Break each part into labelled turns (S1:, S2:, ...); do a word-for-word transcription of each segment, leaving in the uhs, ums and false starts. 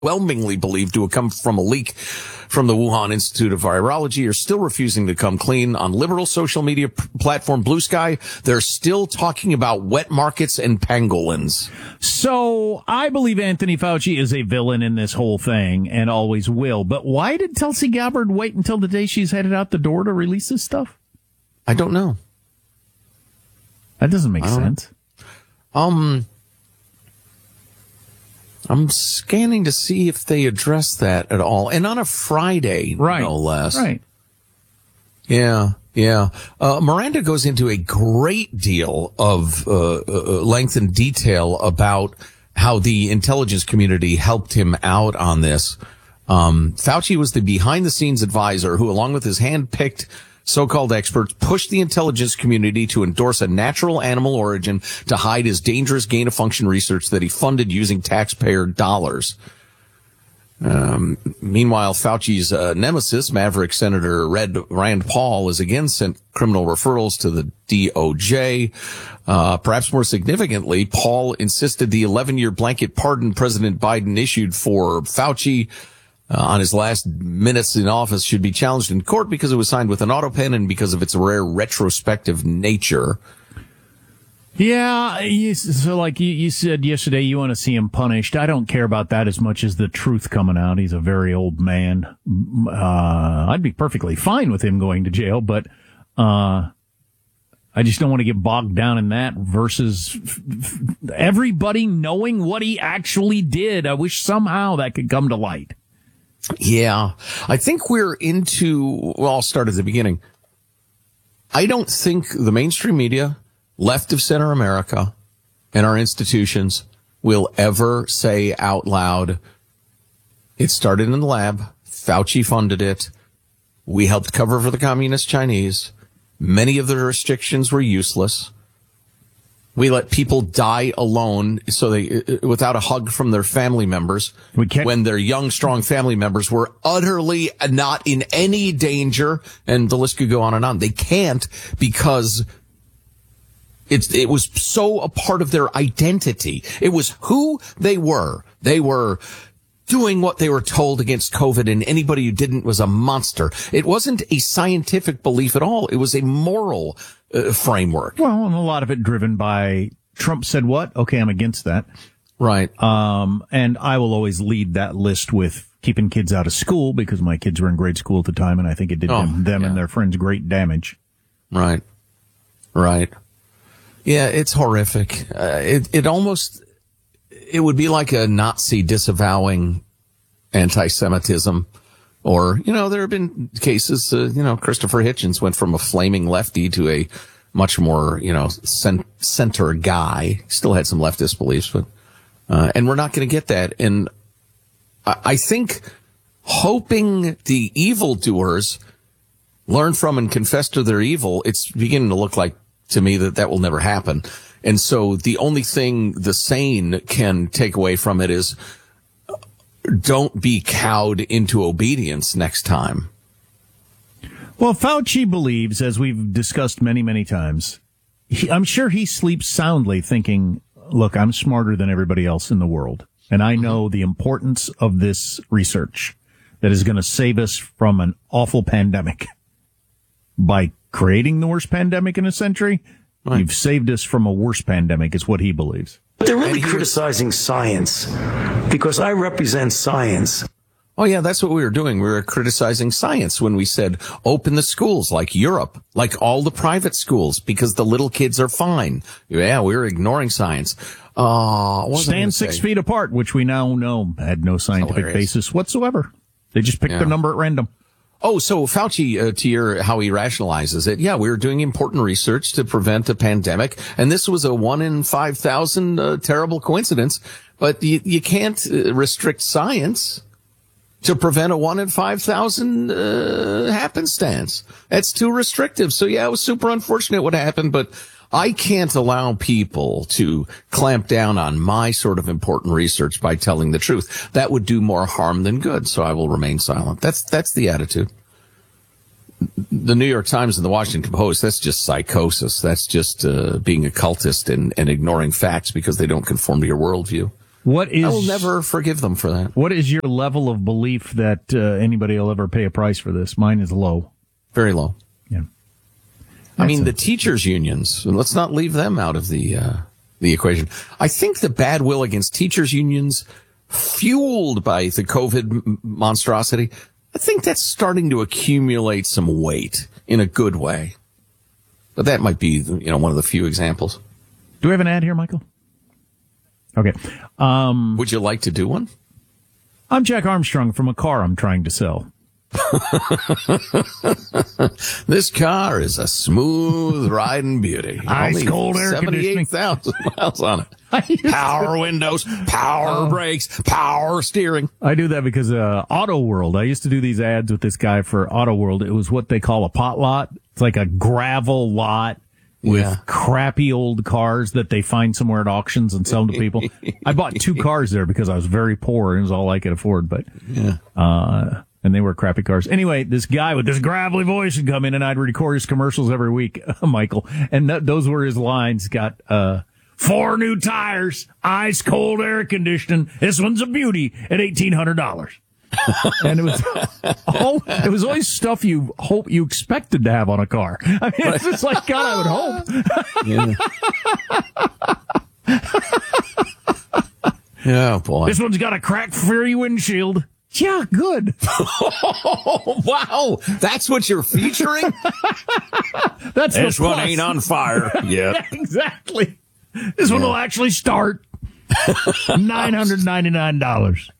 S1: overwhelmingly believed to have come from a leak from the Wuhan Institute of Virology are still refusing to come clean. On liberal social media p- platform Blue Sky, they're still talking about wet markets and pangolins.
S2: So I believe Anthony Fauci is a villain in this whole thing and always will. But why did Tulsi Gabbard wait until the day she's headed out the door to release this stuff?
S1: I don't know.
S2: That doesn't make sense.
S1: Know. Um... I'm scanning to see if they address that at all. And on a Friday,
S2: right.
S1: no less.
S2: Right.
S1: Yeah, yeah. Uh, Miranda goes into a great deal of uh, uh, length and detail about how the intelligence community helped him out on this. Um, Fauci was the behind-the-scenes advisor who, along with his hand-picked so-called experts, pushed the intelligence community to endorse a natural animal origin to hide his dangerous gain-of-function research that he funded using taxpayer dollars. Um, meanwhile, Fauci's uh, nemesis, Maverick Senator Red Rand Paul, has again sent criminal referrals to the D O J. Uh, perhaps more significantly, Paul insisted the eleven-year blanket pardon President Biden issued for Fauci Uh, on his last minutes in office should be challenged in court because it was signed with an auto pen and because of its rare retrospective nature.
S2: Yeah, you, so like you, you said yesterday, you want to see him punished. I don't care about that as much as the truth coming out. He's a very old man. Uh, I'd be perfectly fine with him going to jail, but uh, I just don't want to get bogged down in that versus everybody knowing what he actually did. I wish somehow that could come to light.
S1: Yeah, I think we're into, well, I'll start at the beginning. I don't think the mainstream media, left of center America, and our institutions will ever say out loud, it started in the lab, Fauci funded it, we helped cover for the communist Chinese, many of the restrictions were useless. We let people die alone so they, without a hug from their family members
S2: we can't,
S1: when their young, strong family members were utterly not in any danger. And the list could go on and on. They can't because it's, it was so a part of their identity. It was who they were. They were doing what they were told against COVID, and anybody who didn't was a monster. It wasn't a scientific belief at all. It was a moral uh, framework.
S2: Well, and a lot of it driven by Trump said what? Okay, I'm against that.
S1: Right.
S2: Um, and I will always lead that list with keeping kids out of school because my kids were in grade school at the time, and I think it did oh, them, them yeah. and their friends great damage.
S1: Right. Right. Yeah, it's horrific. Uh, it, it almost... It would be like a Nazi disavowing anti-Semitism. Or, you know, there have been cases, uh, you know, Christopher Hitchens went from a flaming lefty to a much more, you know, cent- center guy. Still had some leftist beliefs, but, uh, and we're not going to get that. And I, I think hoping the evildoers learn from and confess to their evil, it's beginning to look like to me that that will never happen. And so the only thing the sane can take away from it is don't be cowed into obedience next time.
S2: Well, Fauci believes, as we've discussed many, many times, he, I'm sure he sleeps soundly thinking, look, I'm smarter than everybody else in the world. And I know the importance of this research that is going to save us from an awful pandemic. By creating the worst pandemic in a century, right. You've saved us from a worse pandemic, is what he believes.
S3: But they're really criticizing science because I represent science.
S1: Oh, yeah, that's what we were doing. We were criticizing science when we said open the schools like Europe, like all the private schools, because the little kids are fine. Yeah, we were ignoring science. Uh,
S2: Stand six feet apart, which we now know had no scientific basis whatsoever. They just picked
S1: yeah.
S2: a number at random.
S1: Oh, so Fauci, uh, to your, how he rationalizes it. Yeah, we were doing important research to prevent a pandemic. And this was a one in five thousand, uh, terrible coincidence. But you, you can't uh, restrict science to prevent a one in five thousand, uh, happenstance. That's too restrictive. So yeah, it was super unfortunate what happened, but I can't allow people to clamp down on my sort of important research by telling the truth. That would do more harm than good, so I will remain silent. That's that's the attitude. The New York Times and the Washington Post, that's just psychosis. That's just uh, being a cultist and, and ignoring facts because they don't conform to your worldview.
S2: What is?
S1: I will never forgive them for that.
S2: What is your level of belief that uh, anybody will ever pay a price for this? Mine is low.
S1: Very low.
S2: Yeah.
S1: I mean,
S2: a-
S1: the teachers' unions, let's not leave them out of the uh, the equation. I think the bad will against teachers' unions, fueled by the COVID m- monstrosity, I think that's starting to accumulate some weight in a good way. But that might be, you know, one of the few examples.
S2: Do we have an ad here, Michael? Okay. Um,
S1: Would you like to do one?
S2: I'm Jack Armstrong from a car I'm trying to sell.
S1: This car is a smooth riding beauty.
S2: Ice
S1: Only
S2: cold air conditioning.
S1: seventy-eight thousand miles on it. Power windows, power brakes, power steering.
S2: I do that because uh, Auto World. I used to do these ads with this guy for Auto World. It was what they call a pot lot. It's like a gravel lot with
S1: Yeah.
S2: crappy old cars that they find somewhere at auctions and sell them to people. I bought two cars there because I was very poor and it was all I could afford. But
S1: Yeah.
S2: uh, and they were crappy cars. Anyway, this guy with this gravelly voice would come in and I'd record his commercials every week, Michael. And th- those were his lines. Got, uh, four new tires, ice cold air conditioning. This one's a beauty at eighteen hundred dollars. And it was all, it was always stuff you hope you expected to have on a car. I mean, it's just like, God, I would
S1: Yeah. Yeah, boy.
S2: This one's got a crack-free windshield. Yeah, good.
S1: Oh, wow. That's what you're featuring?
S2: That's the
S1: This one
S2: plus.
S1: ain't on fire yet.
S2: Yeah, exactly. This one will actually start nine hundred ninety-nine dollars.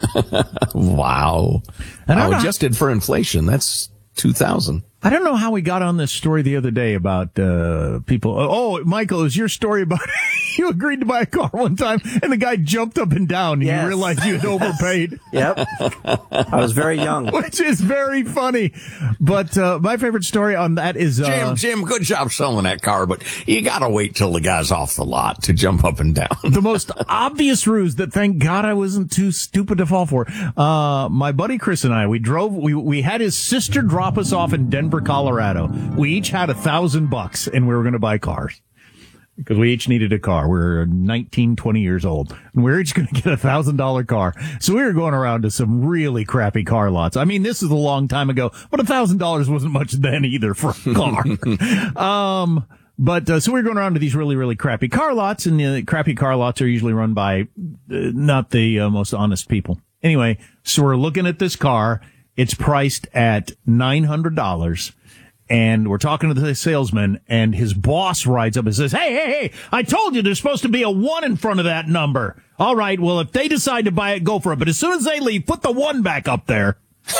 S1: Wow.
S2: And I
S1: Oh,
S2: don't know-
S1: adjusted for inflation, that's two thousand.
S2: I don't know how we got on this story the other day about uh, people. Oh, Michael, it was your story about you agreed to buy a car one time and the guy jumped up and down and
S4: Yes.
S2: you realized you had overpaid.
S4: Yep. I was very young.
S2: Which is very funny. But uh, my favorite story on that is... Uh,
S1: Jim, Jim, good job selling that car, but you gotta wait till the guy's off the lot to jump up and down.
S2: the most obvious ruse that thank God I wasn't too stupid to fall for. Uh, my buddy Chris and I, we drove, we, we had his sister drop us off in Denver, Colorado. We each had a thousand bucks and we were going to buy cars because we each needed a car. We were nineteen, twenty years old and we were each going to get a thousand dollar car. So we were going around to some really crappy car lots. I mean, this is a long time ago, but a thousand dollars wasn't much then either for a car. um, But, uh, so we were going around to these really, really crappy car lots, and the crappy car lots are usually run by uh, not the uh, most honest people. Anyway, so we're looking at this car. It's priced at nine hundred dollars. And we're talking to the salesman, and his boss rides up and says, hey, hey, hey, I told you there's supposed to be a one in front of that number. All right, well, if they decide to buy it, go for it. But as soon as they leave, put the one back up there.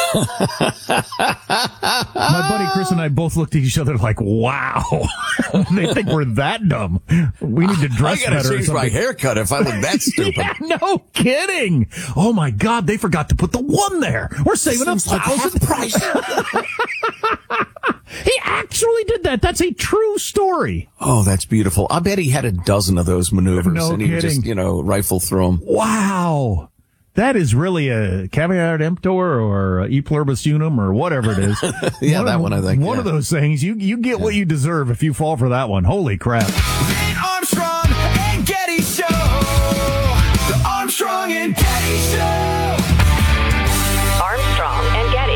S2: My buddy Chris and I both looked at each other like, wow. They think we're that dumb. We need to dress
S1: I gotta
S2: better or
S1: change my
S2: something.
S1: haircut if I look that stupid.
S2: Yeah, no kidding. Oh my God, they forgot to put the one there. We're saving a
S1: Seems like half
S2: thousand.
S1: price.
S2: He actually did that. That's a true story.
S1: Oh, that's beautiful. I bet he had a dozen of those maneuvers,
S2: No
S1: and he would just,
S2: kidding.
S1: you know, rifle through them.
S2: Wow. That is really a caveat emptor or a e pluribus unum or whatever it is.
S1: Yeah,
S2: One
S1: that
S2: of-
S1: one, I think,
S2: One
S1: yeah.
S2: of those things. You you get what you deserve if you fall for that one. Holy crap.
S5: The Armstrong and Getty Show. The Armstrong and Getty Show.
S6: Armstrong and Getty.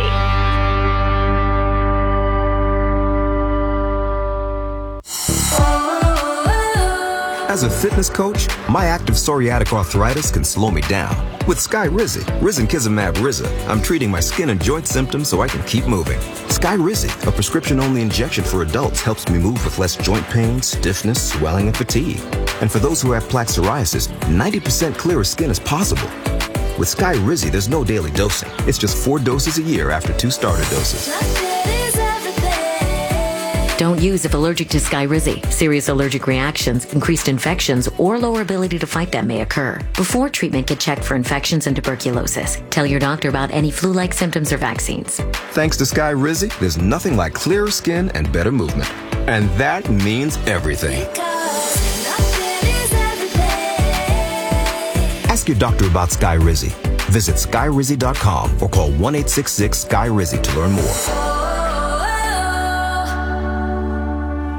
S7: As a fitness coach, my active psoriatic arthritis can slow me down. With Skyrizi, Risankizumab Riza, I'm treating my skin and joint symptoms so I can keep moving. Skyrizi, a prescription-only injection for adults, helps me move with less joint pain, stiffness, swelling, and fatigue. And for those who have plaque psoriasis, ninety percent clearer skin is possible. With Skyrizi, there's no daily dosing. It's just four doses a year after two starter doses.
S8: Don't use if allergic to Skyrizi. Serious allergic reactions, increased infections, or lower ability to fight them may occur. Before treatment, get checked for infections and tuberculosis. Tell your doctor about any flu-like symptoms or vaccines.
S7: Thanks to Skyrizi, there's nothing like clearer skin and better movement. And that means everything. Ask your doctor about Skyrizi. Visit skyrizi dot com or call one eight six six Skyrizi to learn more.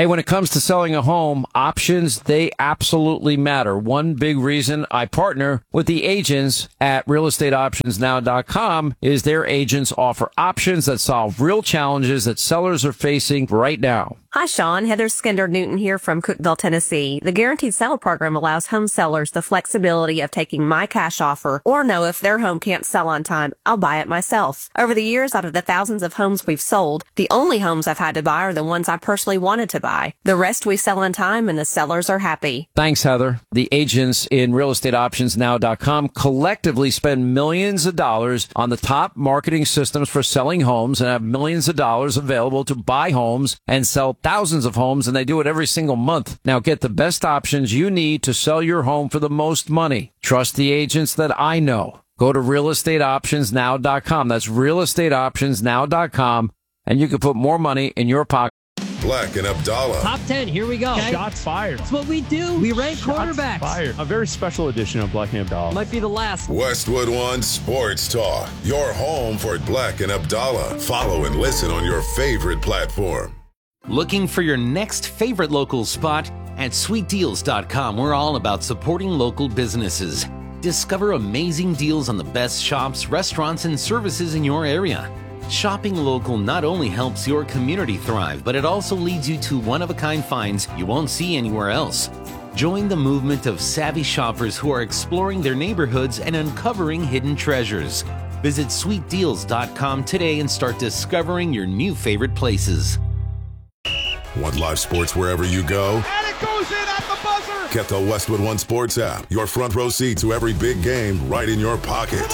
S6: Hey, when it comes to selling a home, options, they absolutely matter. One big reason I partner with the agents at real estate options now dot com is their agents offer options that solve real challenges that sellers are facing right now.
S9: Hi, Sean. Heather Skinder Newton here from Cookeville, Tennessee. The Guaranteed Sale program allows home sellers the flexibility of taking my cash offer or know if their home can't sell on time, I'll buy it myself. Over the years, out of the thousands of homes we've sold, the only homes I've had to buy are the ones I personally wanted to buy. The rest we sell on time and the sellers are happy.
S6: Thanks, Heather. The agents in real estate options now dot com collectively spend millions of dollars on the top marketing systems for selling homes and have millions of dollars available to buy homes and sell thousands of homes, and they do it every single month. Now get the best options you need to sell your home for the most money. Trust the agents that I know. Go to real estate options now dot com. That's real estate options now dot com, and you can put more money in your pocket.
S10: Black and Abdallah.
S11: Top ten, here we go.
S12: Okay. Shots fired.
S11: That's what we do. We rank
S12: Shots
S11: quarterbacks.
S12: Fired. A very special edition of Black and Abdallah.
S11: Might be the last.
S10: Westwood One Sports Talk. Your home for Black and Abdallah. Follow and listen on your favorite platform.
S13: Looking for your next favorite local spot? At sweet deals dot com, we're all about supporting local businesses. Discover amazing deals on the best shops, restaurants, and services in your area. Shopping local not only helps your community thrive, but it also leads you to one-of-a-kind finds you won't see anywhere else. Join the movement of savvy shoppers who are exploring their neighborhoods and uncovering hidden treasures. Visit sweet deals dot com today and start discovering your new favorite places.
S10: Want live sports wherever you go?
S5: And it goes in at the buzzer.
S10: Get the Westwood One Sports app. Your front row seat to every big game right in your pocket.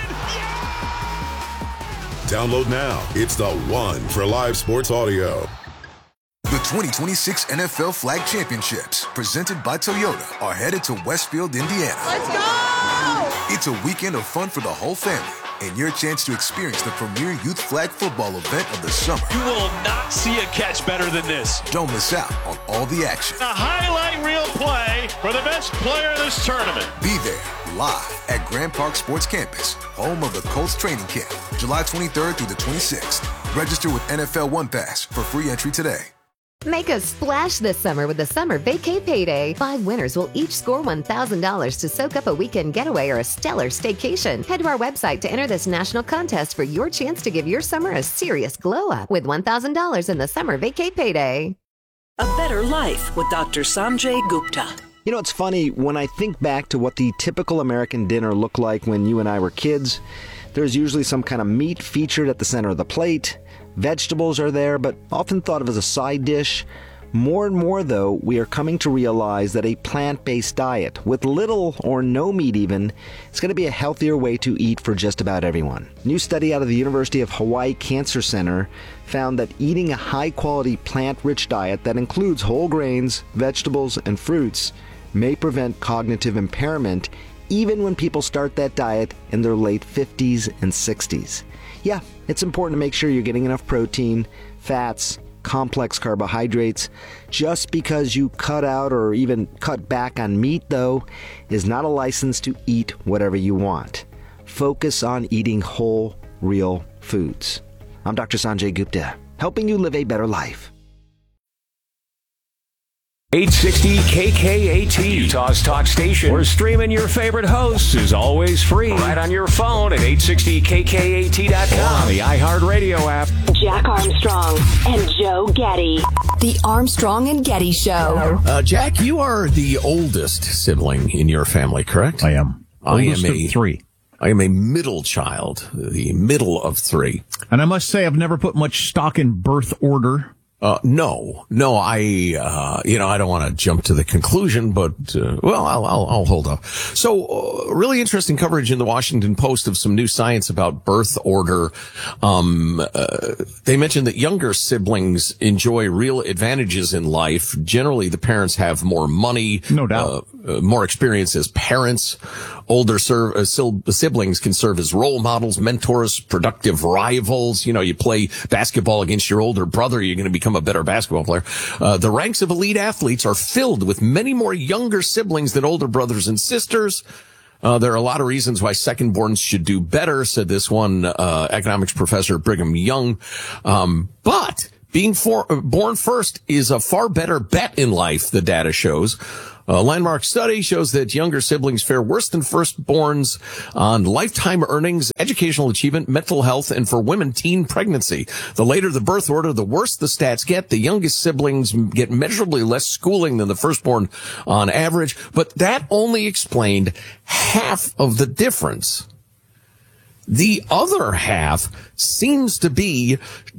S10: Download now. It's the one for live sports audio.
S14: The twenty twenty-six N F L Flag Championships, presented by Toyota, are headed to Westfield, Indiana.
S5: Let's go!
S14: It's a weekend of fun for the whole family and your chance to experience the premier youth flag football event of the summer.
S15: You will not see a catch better than this.
S14: Don't miss out on all the action.
S15: A highlight reel play for the best player of this tournament.
S14: Be there live at Grand Park Sports Campus, home of the Colts training camp, July twenty-third through the twenty-sixth. Register with N F L One Pass for free entry today.
S16: Make a splash this summer with the Summer Vacay Payday. Five winners will each score one thousand dollars to soak up a weekend getaway or a stellar staycation. Head to our website to enter this national contest for your chance to give your summer a serious glow-up with one thousand dollars in the Summer Vacay Payday.
S17: A better life with Doctor Sanjay Gupta.
S18: You know, it's funny, when I think back to what the typical American dinner looked like when you and I were kids, there's usually some kind of meat featured at the center of the plate. Vegetables are there, but often thought of as a side dish. More and more, though, we are coming to realize that a plant-based diet, with little or no meat even, is going to be a healthier way to eat for just about everyone. A new study out of the University of Hawaii Cancer Center found that eating a high-quality plant-rich diet that includes whole grains, vegetables, and fruits may prevent cognitive impairment even when people start that diet in their late fifties and sixties. Yeah, it's important to make sure you're getting enough protein, fats, complex carbohydrates. Just because you cut out or even cut back on meat, though, is not a license to eat whatever you want. Focus on eating whole, real foods. I'm Doctor Sanjay Gupta, helping you live a better life.
S19: eight sixty K K A T, Utah's talk station, where streaming your favorite hosts is always free. Right on your phone at eight sixty K K A T dot com or on the iHeartRadio app.
S20: Jack Armstrong and Joe Getty. The Armstrong and Getty Show.
S1: Uh, Jack, you are the oldest sibling in your family, correct?
S2: I am.
S1: I
S2: Oldest
S1: am a
S2: of three.
S1: I am a middle child, the middle of three.
S2: And I must say, I've never put much stock in birth order.
S1: Uh, no, no, I, uh, you know, I don't want to jump to the conclusion, but, uh, well, I'll, I'll, I'll hold up. So, uh, really interesting coverage in the Washington Post of some new science about birth order. Um, uh, they mentioned that younger siblings enjoy real advantages in life. Generally, the parents have more money.
S2: No doubt.
S1: Uh, uh, more experience as parents. Older serve, uh, siblings can serve as role models, mentors, productive rivals. You know, you play basketball against your older brother, you're going to become a better basketball player. Uh, the ranks of elite athletes are filled with many more younger siblings than older brothers and sisters. Uh, there are a lot of reasons why second-borns should do better, said this one uh, economics professor at Brigham Young. Um, but Being for, uh, born first is a far better bet in life, the data shows. A landmark study shows that younger siblings fare worse than firstborns on lifetime earnings, educational achievement, mental health, and for women, teen pregnancy. The later the birth order, the worse the stats get. The youngest siblings get measurably less schooling than the firstborn on average, but that only explained half of the difference. The other half seems to be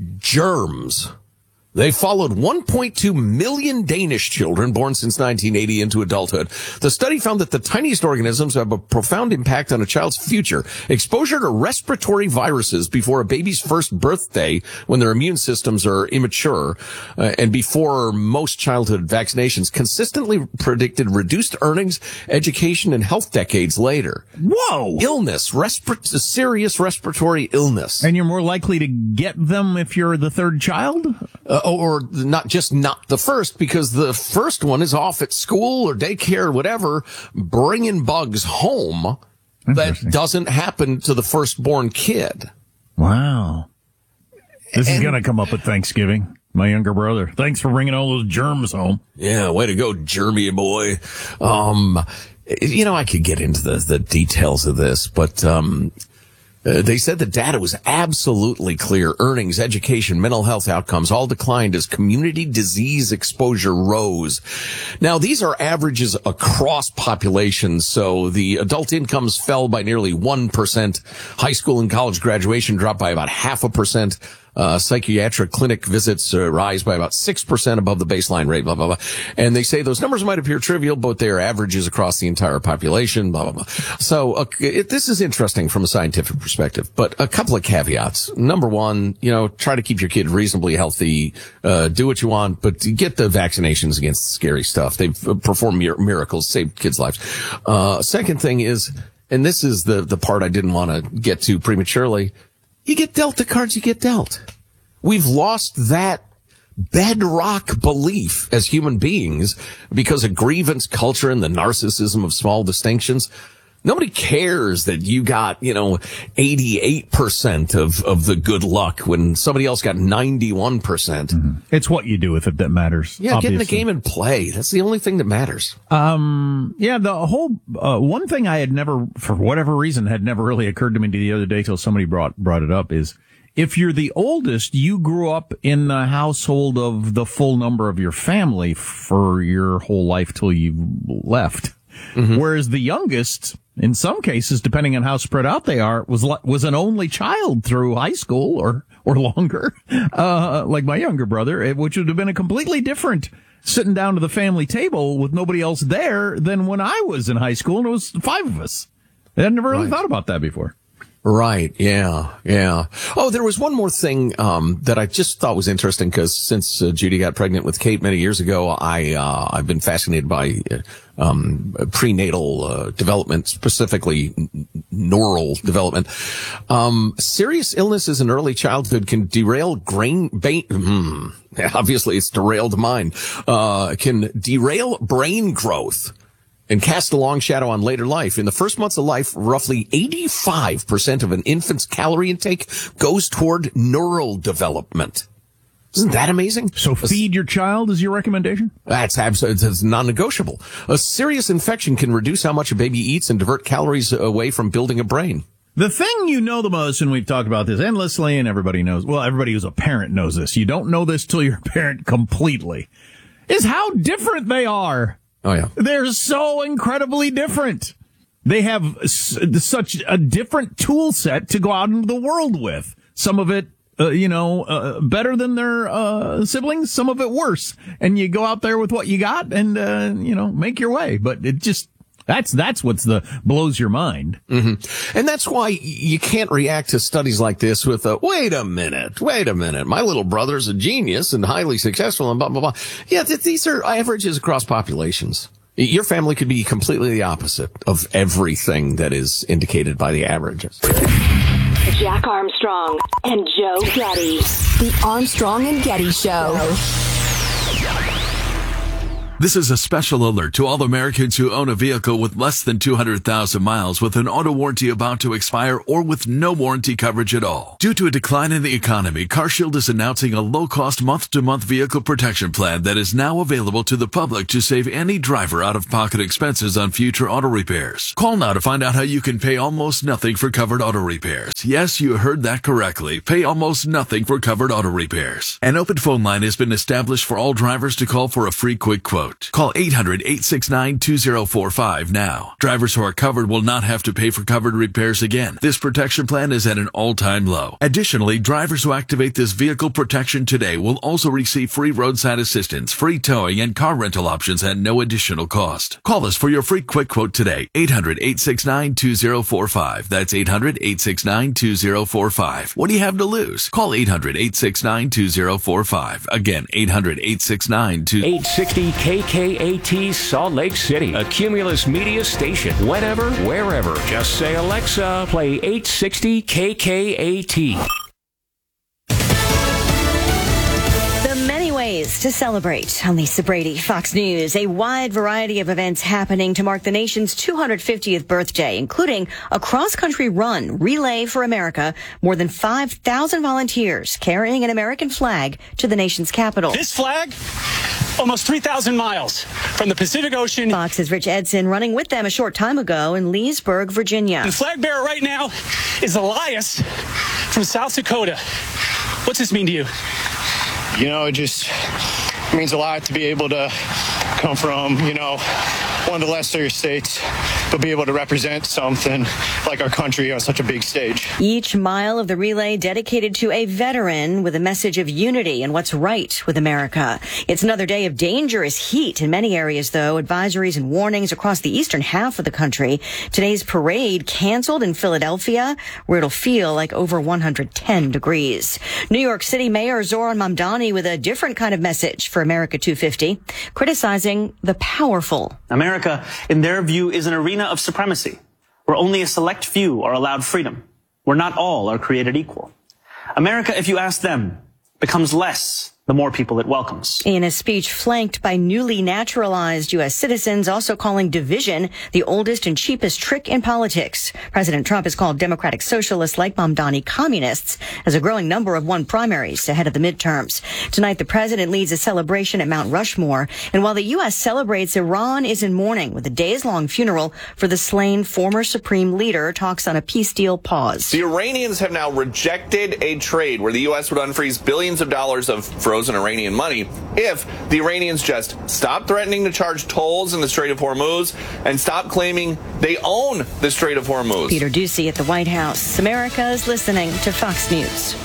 S1: germs. They followed one point two million Danish children born since nineteen eighty into adulthood. The study found that the tiniest organisms have a profound impact on a child's future. Exposure to respiratory viruses before a baby's first birthday, when their immune systems are immature, uh, and before most childhood vaccinations, consistently predicted reduced earnings, education, and health decades later.
S2: Whoa!
S1: Illness, respir- serious respiratory illness.
S2: And you're more likely to get them if you're the third child?
S1: Uh, or not just not the first, because the first one is off at school or daycare or whatever, bringing bugs home. That doesn't happen to the firstborn kid.
S2: Wow. This
S1: and,
S2: is going to come up at Thanksgiving. My younger brother. Thanks for bringing all those germs home.
S1: Yeah, way to go, germy boy. Um, you know, I could get into the, the details of this, but, um, Uh, they said the data was absolutely clear. Earnings, education, mental health outcomes all declined as community disease exposure rose. Now, these are averages across populations, so the adult incomes fell by nearly one percent. High school and college graduation dropped by about half a percent. Uh, psychiatric clinic visits uh, rise by about six percent above the baseline rate, blah, blah, blah. And they say those numbers might appear trivial, but they are averages across the entire population, blah, blah, blah. So uh, it, this is interesting from a scientific perspective, but a couple of caveats. Number one, you know, try to keep your kid reasonably healthy, uh, do what you want, but get the vaccinations against scary stuff. They've performed mir- miracles, saved kids' lives. Uh, second thing is, and this is the, the part I didn't want to get to prematurely, you get dealt the cards you get dealt. We've lost that bedrock belief as human beings because of grievance culture and the narcissism of small distinctions. Nobody cares that you got, you know, eighty-eight percent of, of the good luck when somebody else got ninety-one percent.
S2: Mm-hmm. It's what you do with it that matters.
S1: Yeah,
S2: obviously.
S1: Get in the game and play. That's the only thing that matters.
S2: Um, yeah, the whole, uh, one thing I had never, for whatever reason, had never really occurred to me the other day till somebody brought, brought it up is, if you're the oldest, you grew up in the household of the full number of your family for your whole life till you left. Mm-hmm. Whereas the youngest, in some cases, depending on how spread out they are, was was an only child through high school or or longer, uh, like my younger brother, which would have been a completely different sitting down to the family table with nobody else there than when I was in high school and it was five of us. I had never really right. thought about that before.
S1: Right. Yeah. Yeah. Oh, there was one more thing, um, that I just thought was interesting because since uh, Judy got pregnant with Kate many years ago, I, uh, I've been fascinated by, uh, um, prenatal, uh, development, specifically n- neural development. Um, serious illnesses in early childhood can derail brain, ba- hmm, obviously it's derailed mine, uh, can derail brain growth and cast a long shadow on later life. In the first months of life, roughly eighty-five percent of an infant's calorie intake goes toward neural development. Isn't that amazing?
S2: So feed your child is your recommendation?
S1: That's absolutely, that's non-negotiable. A serious infection can reduce how much a baby eats and divert calories away from building a brain.
S2: The thing you know the most, and we've talked about this endlessly, and everybody knows, well, everybody who's a parent knows this. You don't know this till you're a parent completely, is how different they are.
S1: Oh, yeah.
S2: They're so incredibly different. They have s- such a different tool set to go out into the world with. Some of it, uh, you know, uh, better than their uh, siblings, some of it worse. And you go out there with what you got and, uh, you know, make your way. But it just, that's that's what's the blows your mind.
S1: Mm-hmm. And that's why you can't react to studies like this with a, wait a minute, wait a minute. My little brother's a genius and highly successful and blah, blah, blah. Yeah, th- these are averages across populations. Your family could be completely the opposite of everything that is indicated by the averages.
S20: Jack Armstrong and Joe Getty. The Armstrong and Getty Show.
S21: This is a special alert to all Americans who own a vehicle with less than two hundred thousand miles with an auto warranty about to expire or with no warranty coverage at all. Due to a decline in the economy, CarShield is announcing a low-cost month-to-month vehicle protection plan that is now available to the public to save any driver out-of-pocket expenses on future auto repairs. Call now to find out how you can pay almost nothing for covered auto repairs. Yes, you heard that correctly. Pay almost nothing for covered auto repairs. An open phone line has been established for all drivers to call for a free quick quote. Call eight hundred, eight six nine, two zero four five now. Drivers who are covered will not have to pay for covered repairs again. This protection plan is at an all-time low. Additionally, drivers who activate this vehicle protection today will also receive free roadside assistance, free towing, and car rental options at no additional cost. Call us for your free quick quote today. eight hundred, eight six nine, two zero four five. That's eight hundred, eight six nine, two zero four five. What do you have to lose? Call eight hundred, eight six nine, two zero four five. Again, eight hundred, eight six nine, two zero four five.
S19: eight sixty K K A T Salt Lake City, a Cumulus Media station. Whenever, wherever. Just say, Alexa, play eight sixty K K A T.
S22: Ways to celebrate on Lisa Brady, Fox News. A wide variety of events happening to mark the nation's two hundred fiftieth birthday, including a cross-country run, Relay for America. More than five thousand volunteers carrying an American flag to the nation's capital.
S23: This flag, almost three thousand miles from the Pacific Ocean.
S22: Fox's Rich Edson running with them a short time ago in Leesburg, Virginia.
S23: The flag bearer right now is Elias from South Dakota. What's this mean to you?
S24: You know, it just means a lot to be able to come from, you know, one of the lesser states, but be able to represent something like our country on such a big stage.
S22: Each mile of the relay dedicated to a veteran with a message of unity and what's right with America. It's another day of dangerous heat in many areas, though. Advisories and warnings across the eastern half of the country. Today's parade canceled in Philadelphia, where it'll feel like over one hundred ten degrees. New York City Mayor Zoran Mamdani with a different kind of message for America two fifty, criticizing the powerful.
S25: America, in their view, is an arena of supremacy, where only a select few are allowed freedom, where not all are created equal. America, if you ask them, becomes less the more people it welcomes.
S22: In a speech flanked by newly naturalized U S citizens, also calling division the oldest and cheapest trick in politics. President Trump has called Democratic Socialists like Mamdani communists as a growing number have won primaries ahead of the midterms. Tonight, the president leads a celebration at Mount Rushmore. And while the U S celebrates, Iran is in mourning with a days-long funeral for the slain former supreme leader. Talks on a peace deal pause.
S26: The Iranians have now rejected a trade where the U S would unfreeze billions of dollars of frozen Iranian money if the Iranians just stop threatening to charge tolls in the Strait of Hormuz and stop claiming they own the Strait of Hormuz.
S22: Peter Doocy at the White House. America is listening to Fox News.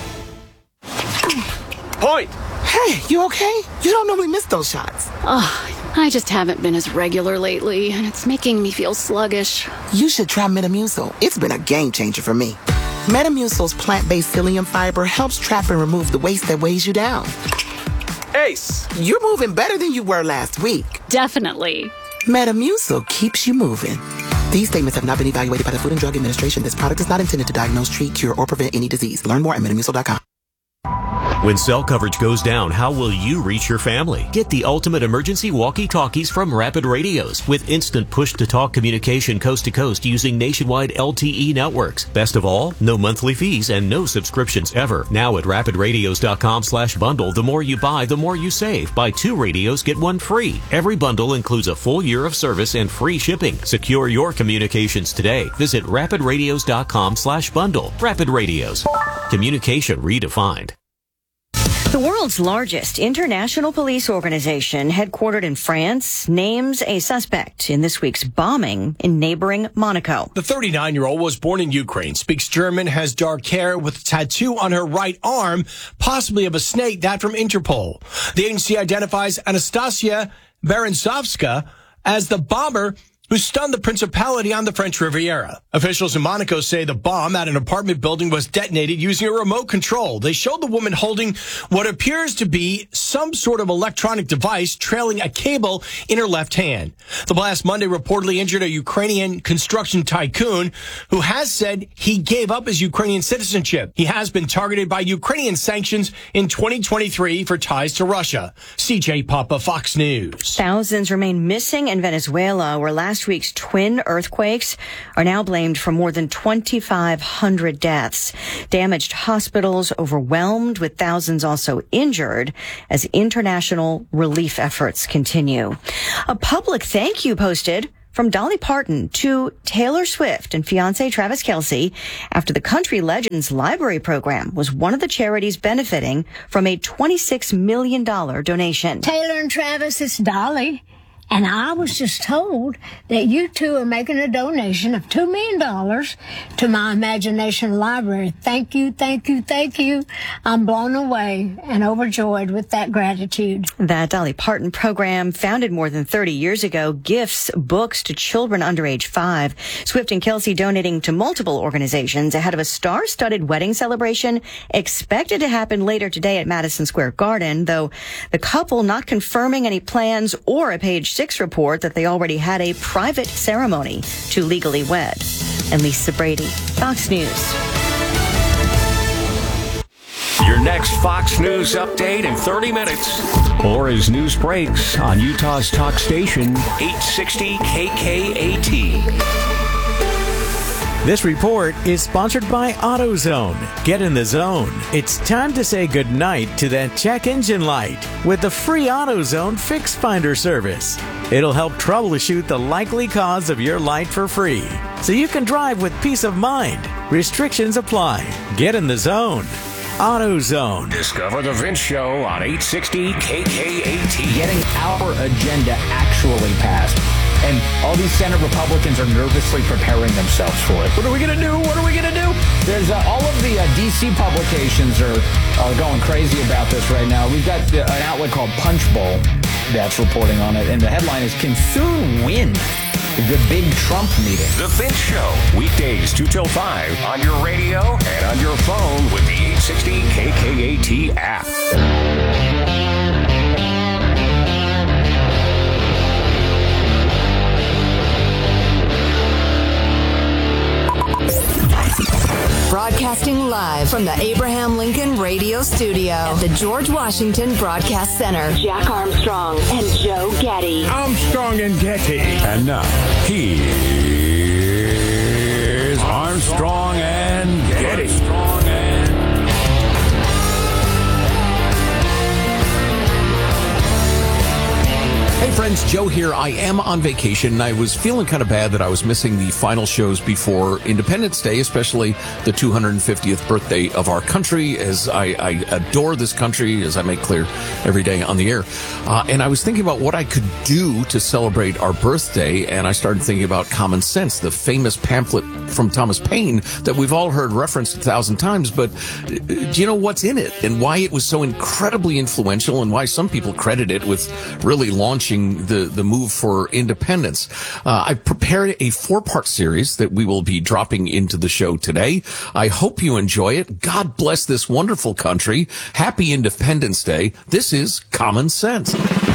S26: Point.
S27: Hey, you okay? You don't normally miss those shots.
S28: Oh, I just haven't been as regular lately, and it's making me feel sluggish.
S27: You should try Metamucil. It's been a game changer for me. Metamucil's plant-based psyllium fiber helps trap and remove the waste that weighs you down.
S26: Ace,
S27: you're moving better than you were last week.
S28: Definitely.
S27: Metamucil keeps you moving. These statements have not been evaluated by the Food and Drug Administration. This product is not intended to diagnose, treat, cure, or prevent any disease. Learn more at metamucil dot com.
S29: When cell coverage goes down, how will you reach your family? Get the ultimate emergency walkie-talkies from Rapid Radios with instant push-to-talk communication coast to coast using nationwide L T E networks. Best of all, no monthly fees and no subscriptions ever. Now at rapid radios dot com slash bundle, the more you buy, the more you save. Buy two radios, get one free. Every bundle includes a full year of service and free shipping. Secure your communications today. Visit rapid radios dot com slash bundle. Rapid Radios. Communication redefined.
S22: The world's largest international police organization, headquartered in France, names a suspect in this week's bombing in neighboring Monaco.
S30: The thirty-nine-year-old was born in Ukraine, speaks German, has dark hair with a tattoo on her right arm, possibly of a snake, that from Interpol. The agency identifies Anastasia Barantsovska as the bomber who stunned the Principality on the French Riviera. Officials in Monaco say the bomb at an apartment building was detonated using a remote control. They showed the woman holding what appears to be some sort of electronic device trailing a cable in her left hand. The blast Monday reportedly injured a Ukrainian construction tycoon who has said he gave up his Ukrainian citizenship. He has been targeted by Ukrainian sanctions in twenty twenty-three for ties to Russia. C J Papa, Fox News.
S22: Thousands remain missing in Venezuela, where last week's twin earthquakes are now blamed for more than twenty-five hundred deaths. Damaged hospitals overwhelmed, with thousands also injured as international relief efforts continue. A public thank you posted from Dolly Parton to Taylor Swift and fiancé Travis Kelce after the Country Legends Library Program was one of the charities benefiting from a twenty-six million dollars donation.
S3: Taylor and Travis, it's Dolly. And I was just told that you two are making a donation of two million dollars to my Imagination Library. Thank you, thank you, thank you. I'm blown away and overjoyed with that gratitude.
S22: That Dolly Parton program, founded more than thirty years ago, gifts books to children under age five. Swift and Kelce donating to multiple organizations ahead of a star-studded wedding celebration expected to happen later today at Madison Square Garden, though the couple not confirming any plans or a page six report that they already had a private ceremony to legally wed. And Lisa Brady, Fox News.
S19: Your next Fox News update in thirty minutes. Or as news breaks on Utah's talk station, eight sixty K K A T.
S4: This report is sponsored by AutoZone. Get in the zone. It's time to say goodnight to that check engine light with the free AutoZone Fix Finder service. It'll help troubleshoot the likely cause of your light for free, so you can drive with peace of mind. Restrictions apply. Get in the zone. AutoZone.
S19: Discover the Vince Show on eight sixty K K A T.
S6: Getting our agenda actually passed. And all these Senate Republicans are nervously preparing themselves for it. What are we going to do? What are we going to do? There's uh, all of the uh, D C publications are, are going crazy about this right now. We've got uh, an outlet called Punchbowl that's reporting on it. And the headline is, can soon win the big Trump meeting.
S19: The Vince Show, weekdays two till five on your radio and on your phone with the eight sixty K K A T app.
S20: Broadcasting live from the Abraham Lincoln Radio Studio at the George Washington Broadcast Center. Jack Armstrong and Joe Getty.
S7: Armstrong and Getty. And now, here's Armstrong and Getty. Armstrong and
S1: Hey friends, Joe here. I am on vacation, and I was feeling kind of bad that I was missing the final shows before Independence Day, especially the two hundred fiftieth birthday of our country, as I, I adore this country, as I make clear every day on the air. Uh, and I was thinking about what I could do to celebrate our birthday, and I started thinking about Common Sense, the famous pamphlet from Thomas Paine that we've all heard referenced a thousand times. But do you know what's in it and why it was so incredibly influential, and why some people credit it with really launching the, the move for independence? Uh, I've prepared a four-part series that we will be dropping into the show today. I hope you enjoy it. God bless this wonderful country. Happy Independence Day. This is Common Sense.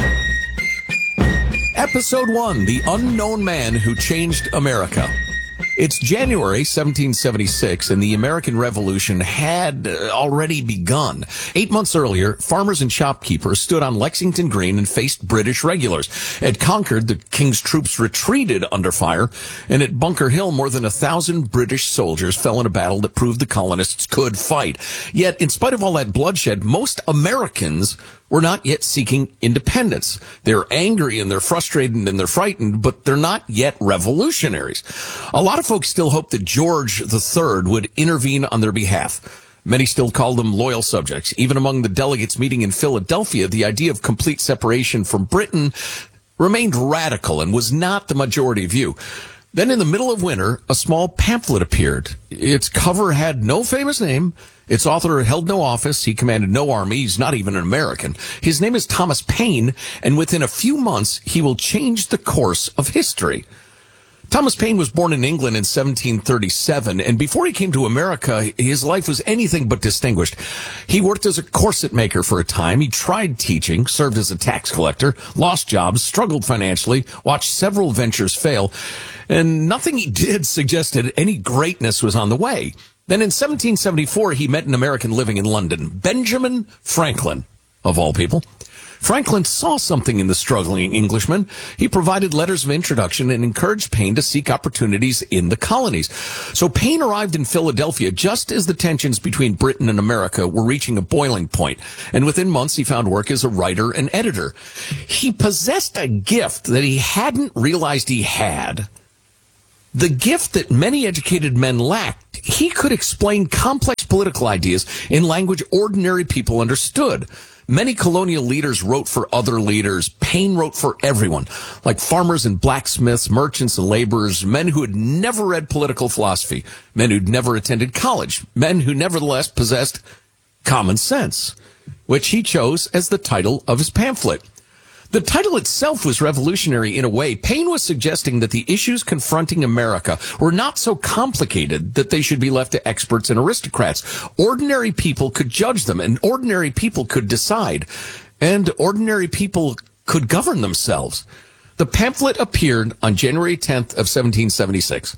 S1: Episode one, The Unknown Man Who Changed America. It's January seventeen seventy-six, and the American Revolution had uh, already begun. Eight months earlier, farmers and shopkeepers stood on Lexington Green and faced British regulars. At Concord, the King's troops retreated under fire, and at Bunker Hill, more than a thousand British soldiers fell in a battle that proved the colonists could fight. Yet, in spite of all that bloodshed, most Americans were not yet seeking independence. They're angry and they're frustrated and they're frightened, but they're not yet revolutionaries. A lot of folks still hope that George the Third would intervene on their behalf. Many still call them loyal subjects. Even among the delegates meeting in Philadelphia, the idea of complete separation from Britain remained radical and was not the majority view. Then in the middle of winter, a small pamphlet appeared. Its cover had no famous name. Its author held no office. He commanded no army. He's not even an American. His name is Thomas Paine, and within a few months, he will change the course of history. Thomas Paine was born in England in seventeen thirty-seven, and before he came to America, his life was anything but distinguished. He worked as a corset maker for a time. He tried teaching, served as a tax collector, lost jobs, struggled financially, watched several ventures fail, and nothing he did suggested any greatness was on the way. Then in seventeen seventy-four, he met an American living in London, Benjamin Franklin, of all people. Franklin saw something in the struggling Englishman. He provided letters of introduction and encouraged Paine to seek opportunities in the colonies. So Paine arrived in Philadelphia just as the tensions between Britain and America were reaching a boiling point. And within months, he found work as a writer and editor. He possessed a gift that he hadn't realized he had. The gift that many educated men lacked. He could explain complex political ideas in language ordinary people understood. Many colonial leaders wrote for other leaders. Paine wrote for everyone, like farmers and blacksmiths, merchants and laborers, men who had never read political philosophy, men who'd never attended college, men who nevertheless possessed common sense, which he chose as the title of his pamphlet. The title itself was revolutionary in a way. Paine was suggesting that the issues confronting America were not so complicated that they should be left to experts and aristocrats. Ordinary people could judge them, and ordinary people could decide, and ordinary people could govern themselves. The pamphlet appeared on January tenth of seventeen seventy-six.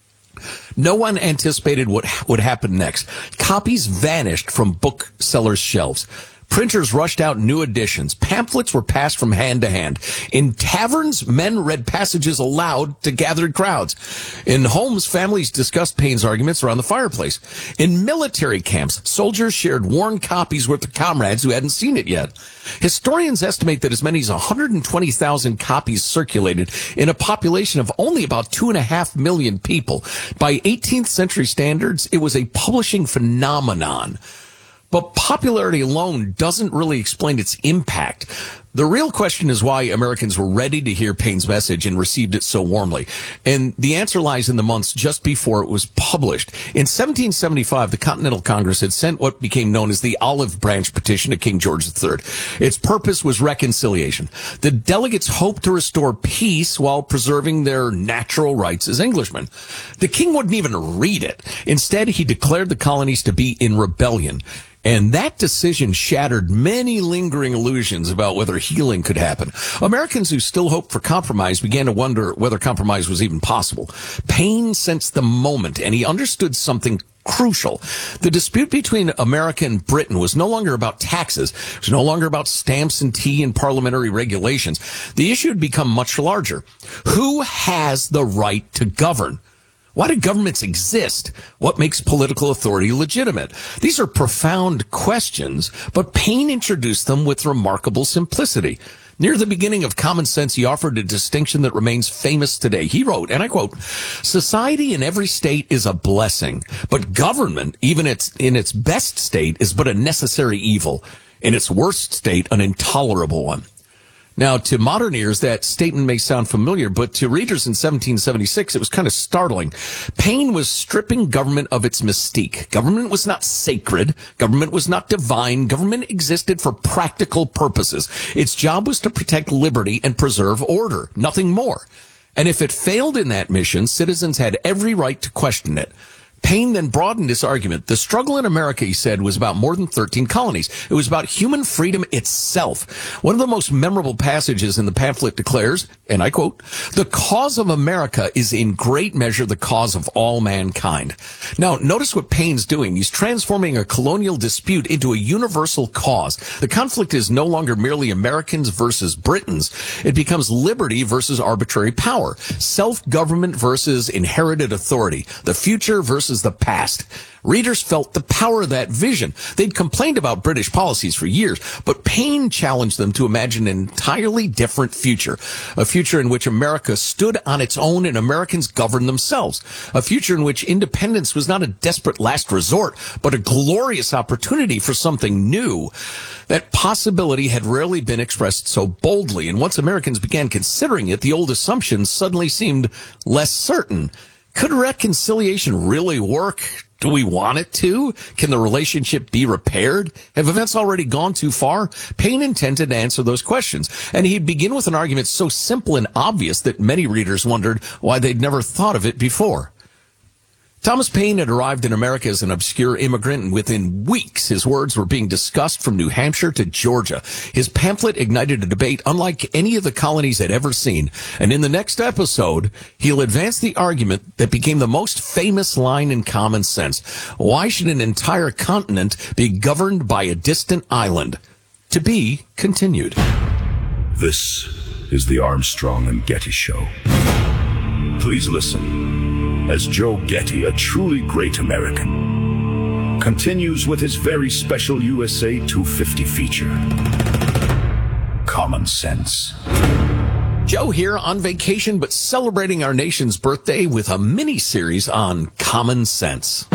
S1: No one anticipated what would happen next. Copies vanished from booksellers' shelves. Printers rushed out new editions. Pamphlets were passed from hand to hand. In taverns, men read passages aloud to gathered crowds. In homes, families discussed Paine's arguments around the fireplace. In military camps, soldiers shared worn copies with their comrades who hadn't seen it yet. Historians estimate that as many as one hundred twenty thousand copies circulated in a population of only about two and a half million people. By eighteenth century standards, it was a publishing phenomenon. But popularity alone doesn't really explain its impact. The real question is why Americans were ready to hear Paine's message and received it so warmly. And the answer lies in the months just before it was published. In seventeen seventy-five, the Continental Congress had sent what became known as the Olive Branch Petition to King George the Third. Its purpose was reconciliation. The delegates hoped to restore peace while preserving their natural rights as Englishmen. The king wouldn't even read it. Instead, he declared the colonies to be in rebellion. And that decision shattered many lingering illusions about whether healing could happen. Americans who still hoped for compromise began to wonder whether compromise was even possible. Paine sensed the moment, and he understood something crucial. The dispute between America and Britain was no longer about taxes. It was no longer about stamps and tea and parliamentary regulations. The issue had become much larger. Who has the right to govern? Why do governments exist? What makes political authority legitimate? These are profound questions, but Paine introduced them with remarkable simplicity. Near the beginning of Common Sense, he offered a distinction that remains famous today. He wrote, and I quote, "Society in every state is a blessing, but government, even its, in its best state, is but a necessary evil. In its worst state, an intolerable one." Now, to modern ears, that statement may sound familiar, but to readers in seventeen seventy-six, it was kind of startling. Paine was stripping government of its mystique. Government was not sacred. Government was not divine. Government existed for practical purposes. Its job was to protect liberty and preserve order, nothing more. And if it failed in that mission, citizens had every right to question it. Paine then broadened his argument. The struggle in America, he said, was about more than thirteen colonies. It was about human freedom itself. One of the most memorable passages in the pamphlet declares, and I quote, "The cause of America is in great measure the cause of all mankind." Now, notice what Paine's doing. He's transforming a colonial dispute into a universal cause. The conflict is no longer merely Americans versus Britons. It becomes liberty versus arbitrary power, self-government versus inherited authority, the future versus the past. Readers felt the power of that vision. They'd complained about British policies for years, but Paine challenged them to imagine an entirely different future, a future in which America stood on its own and Americans governed themselves, a future in which independence was not a desperate last resort, but a glorious opportunity for something new. That possibility had rarely been expressed so boldly, and once Americans began considering it, the old assumptions suddenly seemed less certain. Could reconciliation really work? Do we want it to? Can the relationship be repaired? Have events already gone too far? Paine intended to answer those questions, and he'd begin with an argument so simple and obvious that many readers wondered why they'd never thought of it before. Thomas Paine had arrived in America as an obscure immigrant, and within weeks his words were being discussed from New Hampshire to Georgia. His pamphlet ignited a debate unlike any of the colonies had ever seen, and in the next episode, he'll advance the argument that became the most famous line in Common Sense. Why should an entire continent be governed by a distant island? To be continued.
S5: This is the Armstrong and Getty Show. Please listen as Joe Getty, a truly great American, continues with his very special U S A two fifty feature, Common Sense.
S1: Joe here on vacation, but celebrating our nation's birthday with a mini-series on Common Sense.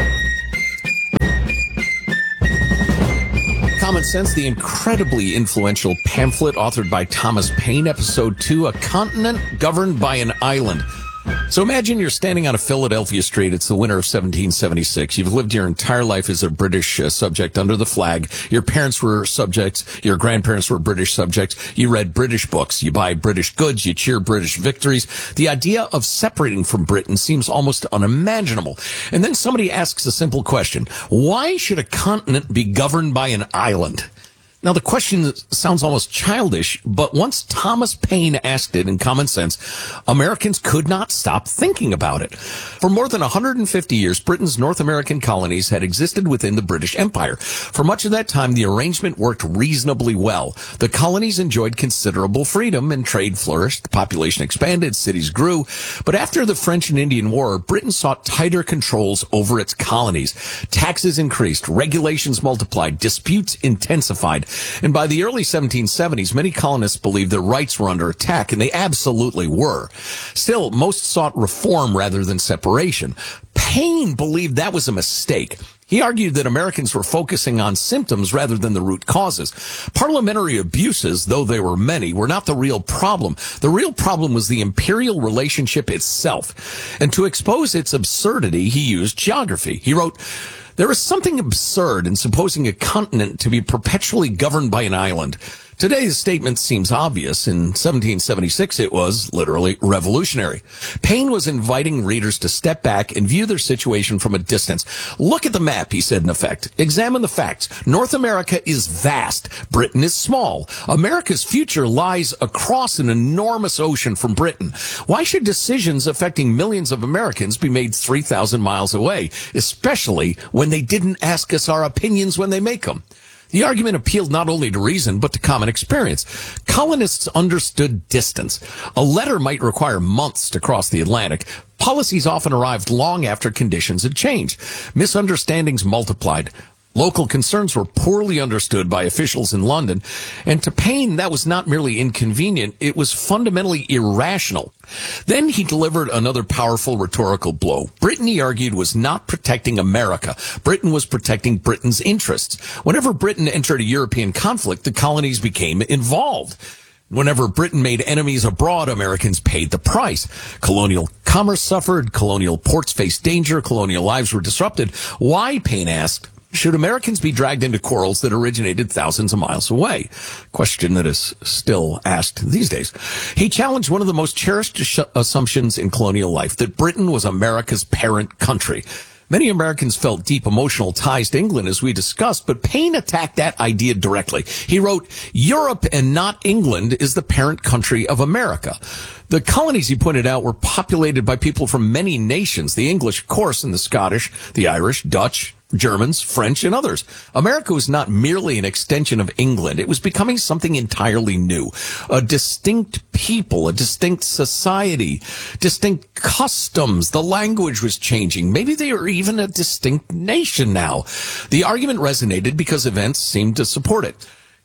S1: Common Sense, the incredibly influential pamphlet authored by Thomas Paine, episode two, A Continent Governed by an Island. So imagine you're standing on a Philadelphia street. It's the winter of seventeen seventy-six. You've lived your entire life as a British uh, subject under the flag. Your parents were subjects. Your grandparents were British subjects. You read British books. You buy British goods. You cheer British victories. The idea of separating from Britain seems almost unimaginable. And then somebody asks a simple question. Why should a continent be governed by an island? Now, the question sounds almost childish, but once Thomas Paine asked it in Common Sense, Americans could not stop thinking about it. For more than one hundred fifty years, Britain's North American colonies had existed within the British Empire. For much of that time, the arrangement worked reasonably well. The colonies enjoyed considerable freedom and trade flourished, the population expanded, cities grew. But after the French and Indian War, Britain sought tighter controls over its colonies. Taxes increased, regulations multiplied, disputes intensified. And by the early seventeen seventies, many colonists believed their rights were under attack, and they absolutely were. Still, most sought reform rather than separation. Paine believed that was a mistake. He argued that Americans were focusing on symptoms rather than the root causes. Parliamentary abuses, though they were many, were not the real problem. The real problem was the imperial relationship itself. And to expose its absurdity, he used geography. He wrote, "There is something absurd in supposing a continent to be perpetually governed by an island. Today, the statement seems obvious. In seventeen seventy-six, it was literally revolutionary." Paine was inviting readers to step back and view their situation from a distance. "Look at the map," he said in effect. "Examine the facts. North America is vast. Britain is small. America's future lies across an enormous ocean from Britain. Why should decisions affecting millions of Americans be made three thousand miles away, especially when they didn't ask us our opinions when they make them?" The argument appealed not only to reason, but to common experience. Colonists understood distance. A letter might require months to cross the Atlantic. Policies often arrived long after conditions had changed. Misunderstandings multiplied. Local concerns were poorly understood by officials in London, and to Paine, that was not merely inconvenient, it was fundamentally irrational. Then he delivered another powerful rhetorical blow. Britain, he argued, was not protecting America. Britain was protecting Britain's interests. Whenever Britain entered a European conflict, the colonies became involved. Whenever Britain made enemies abroad, Americans paid the price. Colonial commerce suffered, colonial ports faced danger, colonial lives were disrupted. Why, Paine asked, should Americans be dragged into quarrels that originated thousands of miles away? Question that is still asked these days. He challenged one of the most cherished assumptions in colonial life, that Britain was America's parent country. Many Americans felt deep emotional ties to England, as we discussed, but Paine attacked that idea directly. He wrote, "Europe and not England is the parent country of America." The colonies, he pointed out, were populated by people from many nations, the English, of course, and the Scottish, the Irish, Dutch, Germans, French, and others. America was not merely an extension of England. It was becoming something entirely new. A distinct people, a distinct society, distinct customs. The language was changing. Maybe they were even a distinct nation now. The argument resonated because events seemed to support it.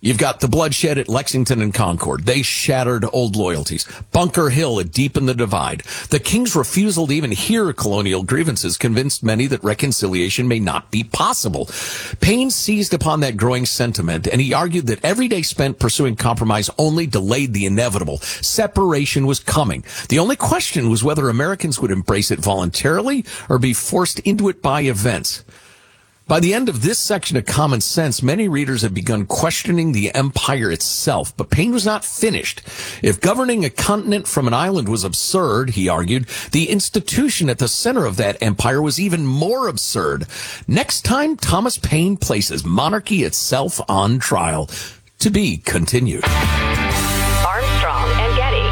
S1: You've got the bloodshed at Lexington and Concord. They shattered old loyalties. Bunker Hill had deepened the divide. The king's refusal to even hear colonial grievances convinced many that reconciliation may not be possible. Paine seized upon that growing sentiment, and he argued that every day spent pursuing compromise only delayed the inevitable. Separation was coming. The only question was whether Americans would embrace it voluntarily or be forced into it by events. By the end of this section of Common Sense, many readers have begun questioning the empire itself, but Paine was not finished. If governing a continent from an island was absurd, he argued, the institution at the center of that empire was even more absurd. Next time, Thomas Paine places monarchy itself on trial. To be continued.
S20: Armstrong and Getty.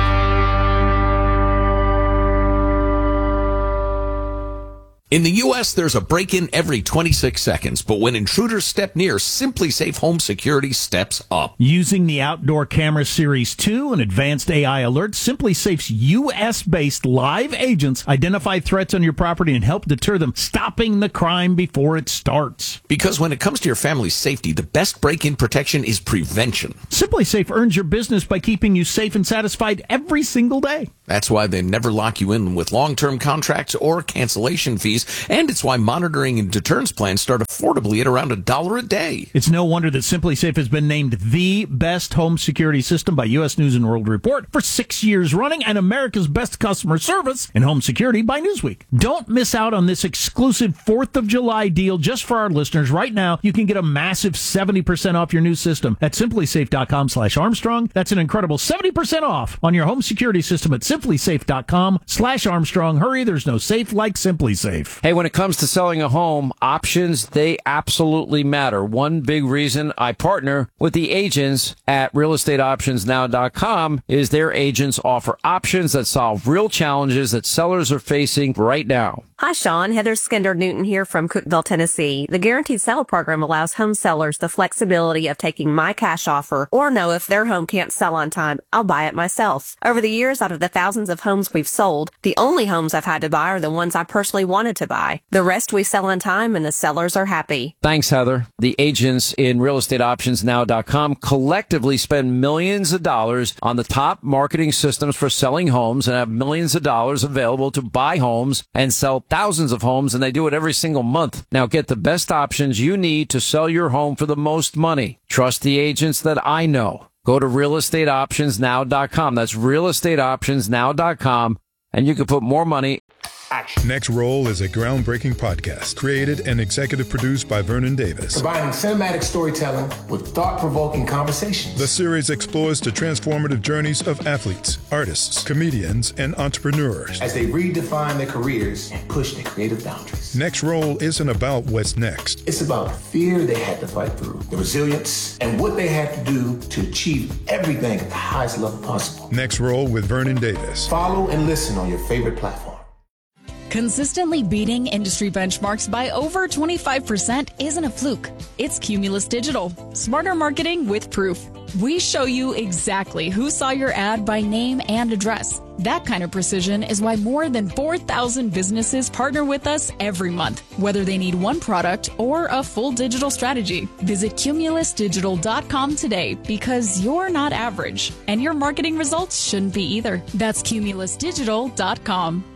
S1: In the U S, there's a break-in every twenty-six seconds, but when intruders step near, Simply Safe Home Security steps up.
S2: Using the Outdoor Camera Series two and advanced A I alerts, Simply Safe's U S-based live agents identify threats on your property and help deter them, stopping the crime before it starts.
S1: Because when it comes to your family's safety, the best break-in protection is prevention.
S2: Simply Safe earns your business by keeping you safe and satisfied every single day.
S1: That's why they never lock you in with long-term contracts or cancellation fees, and it's why monitoring and deterrence plans start affordably at around a dollar a day.
S2: It's no wonder that Simply Safe has been named the best home security system by U S News and World Report for six years running, and America's best customer service in home security by Newsweek. Don't miss out on this exclusive fourth of July deal just for our listeners. Right now, you can get a massive seventy percent off your new system at simplysafe.com slash Armstrong. That's an incredible seventy percent off on your home security system at simplysafe.com slash Armstrong. Hurry, there's no safe like Simply Safe.
S8: Hey, when it comes to selling a home, options, they absolutely matter. One big reason I partner with the agents at real estate options now dot com is their agents offer options that solve real challenges that sellers are facing right now.
S9: Hi, Sean. Heather Skinder-Newton here from Cookeville, Tennessee. The Guaranteed Sale program allows home sellers the flexibility of taking my cash offer or know if their home can't sell on time, I'll buy it myself. Over the years, out of the thousands of homes we've sold, the only homes I've had to buy are the ones I personally wanted to buy. The rest we sell on time and the sellers are happy.
S8: Thanks, Heather. The agents in real estate options now dot com collectively spend millions of dollars on the top marketing systems for selling homes and have millions of dollars available to buy homes and sell thousands of homes, and they do it every single month. Now get the best options you need to sell your home for the most money. Trust the agents that I know. Go to real estate options now dot com. That's real estate options now dot com, and you can put more money.
S10: Action. Next Roll is a groundbreaking podcast created and executive produced by Vernon Davis.
S11: Combining cinematic storytelling with thought-provoking conversations.
S10: The series explores the transformative journeys of athletes, artists, comedians, and entrepreneurs
S11: as they redefine their careers and push their creative boundaries.
S10: Next Roll isn't about what's next.
S11: It's about the fear they had to fight through, the resilience, and what they had to do to achieve everything at the highest level possible.
S10: Next Roll with Vernon Davis.
S11: Follow and listen on your favorite platform.
S12: Consistently beating industry benchmarks by over twenty-five percent isn't a fluke. It's Cumulus Digital. Smarter marketing with proof. We show you exactly who saw your ad by name and address. That kind of precision is why more than four thousand businesses partner with us every month, whether they need one product or a full digital strategy. Visit cumulus digital dot com today, because you're not average, and your marketing results shouldn't be either. That's cumulus digital dot com.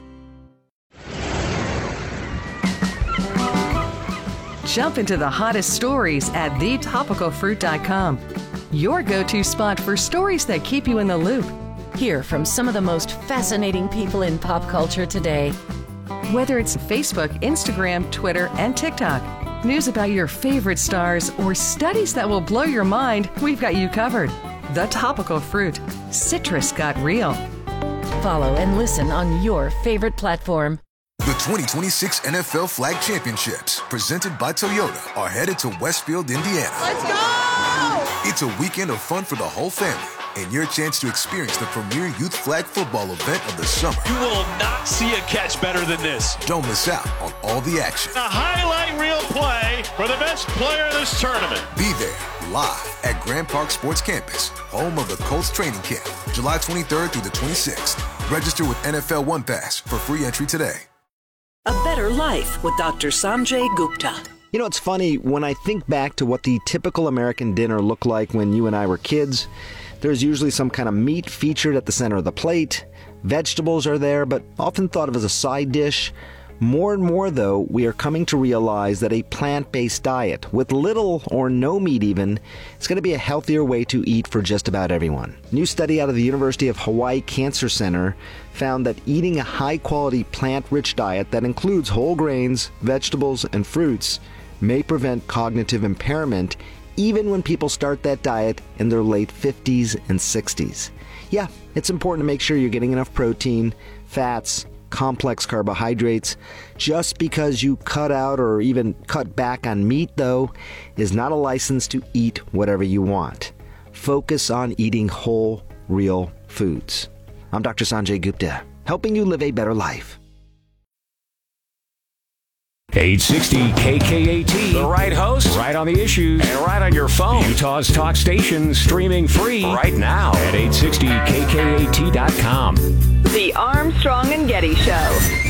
S13: Jump into the hottest stories at the topical fruit dot com. Your go-to spot for stories that keep you in the loop.
S14: Hear from some of the most fascinating people in pop culture today.
S13: Whether it's Facebook, Instagram, Twitter, and TikTok, news about your favorite stars, or studies that will blow your mind, we've got you covered. The Topical Fruit. Citrus got real.
S14: Follow and listen on your favorite platform.
S15: The twenty twenty-six N F L Flag Championships, presented by Toyota, are headed to Westfield, Indiana.
S16: Let's go!
S15: It's a weekend of fun for the whole family, and your chance to experience the premier youth flag football event of the summer.
S16: You will not see a catch better than this.
S15: Don't miss out on all the action.
S16: A highlight reel play for the best player in this tournament.
S15: Be there, live at Grand Park Sports Campus, home of the Colts training camp, July twenty-third through the twenty-sixth. Register with N F L One Pass for free entry today.
S17: A better life with Doctor Sanjay Gupta. You know, it's funny, when I think back to what the typical American dinner looked like when you and I were kids, there's usually some kind of meat featured at the center of the plate. Vegetables are there, but often thought of as a side dish. More and more, though, we are coming to realize that a plant-based diet, with little or no meat even, is going to be a healthier way to eat for just about everyone. A new study out of the University of Hawaii Cancer Center found that eating a high-quality plant-rich diet that includes whole grains, vegetables, and fruits may prevent cognitive impairment even when people start that diet in their late fifties and sixties. Yeah, it's important to make sure you're getting enough protein, fats, complex carbohydrates. Just because you cut out or even cut back on meat, though, is not a license to eat whatever you want. Focus on eating whole, real foods. I'm Doctor Sanjay Gupta, helping you live a better life.
S19: eight sixty K K A T. The right host, right on the issues, and right on your phone. Utah's talk station, streaming free right now at eight sixty K K A T dot com.
S20: The Armstrong and Getty Show.